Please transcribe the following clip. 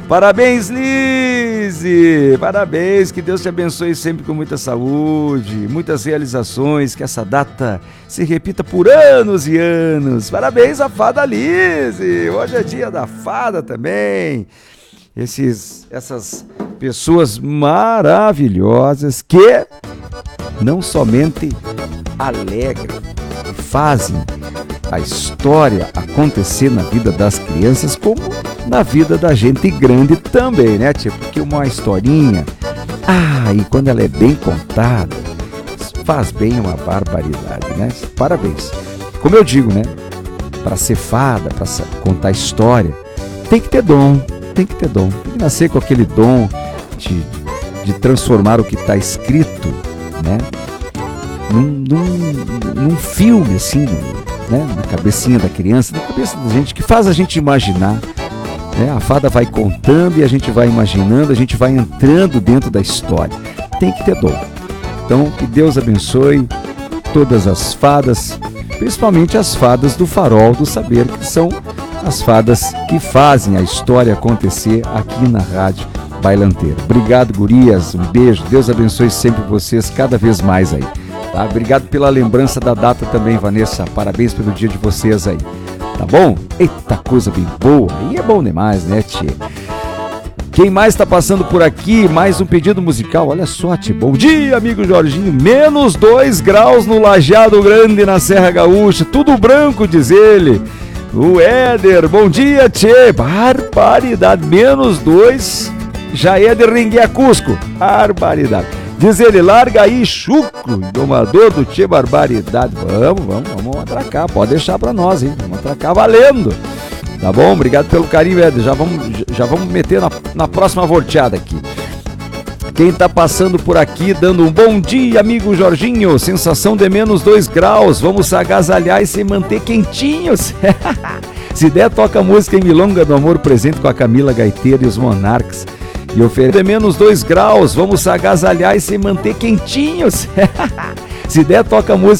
Parabéns, Lise! Parabéns, que Deus te abençoe sempre com muita saúde, muitas realizações, que essa data se repita por anos e anos. Parabéns à fada Lise! Hoje é dia da fada também. Essas pessoas maravilhosas que não somente alegram e fazem a história acontecer na vida das crianças, como na vida da gente grande também, né, tia? Porque uma historinha, e quando ela é bem contada, faz bem uma barbaridade, né? Parabéns. Como eu digo, né? Para ser fada, para contar história, tem que ter dom, tem que nascer com aquele dom de transformar o que está escrito, né? Num filme, assim, né? Na cabecinha da criança, na cabeça da gente, que faz a gente imaginar, né? A fada vai contando e a gente vai imaginando, a gente vai entrando dentro da história. Tem que ter dom. Então, que Deus abençoe todas as fadas, principalmente as fadas do Farol do Saber, que são as fadas que fazem a história acontecer aqui na Rádio Bailanteira. Obrigado, gurias, um beijo, Deus abençoe sempre vocês cada vez mais aí. Tá? Obrigado pela lembrança da data também, Vanessa, parabéns pelo dia de vocês aí, tá bom? Eita, coisa bem boa, aí é bom demais, né, tia? Quem mais está passando por aqui? Mais um pedido musical, olha só, tia. Bom dia, amigo Jorginho, menos 2 graus no Lajeado Grande, na Serra Gaúcha, tudo branco, diz ele. O Éder, bom dia, tchê. Barbaridade, menos 2, já é de Ringué Cusco. Barbaridade. Diz ele, larga aí, chucro, domador do tchê, barbaridade. Vamos atracar, pode deixar pra nós, hein? Vamos atracar valendo. Tá bom? Obrigado pelo carinho, Éder. Já vamos meter na próxima volteada aqui. Quem tá passando por aqui, dando um bom dia, amigo Jorginho. Sensação de menos 2 graus. Vamos se agasalhar e se manter quentinhos. Se der, toca música em Milonga do Amor Presente com a Camila Gaiteira e os Monarcas. E oferece de menos 2 graus. Vamos se agasalhar e se manter quentinhos. Se der, toca música.